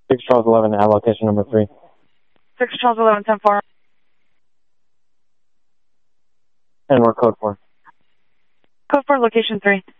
6 Charles 11 at location number 3. 6 Charles 11, 10-4. And we're code 4. Code 4, location 3.